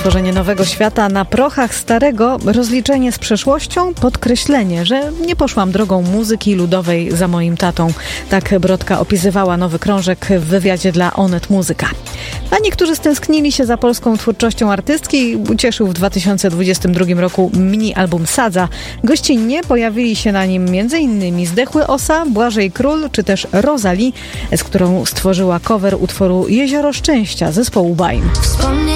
stworzenie nowego świata na prochach starego, rozliczenie z przeszłością, podkreślenie, że nie poszłam drogą muzyki ludowej za moim tatą. Tak Brodka opisywała nowy krążek w wywiadzie dla Onet Muzyka. A niektórzy stęsknili się za polską twórczością artystki. Ucieszył w 2022 roku mini-album Sadza. Gościnnie pojawili się na nim m.in. Zdechły Osa, Błażej Król czy też Rosalie, z którą stworzyła cover utworu Jezioro Szczęścia zespołu Baim.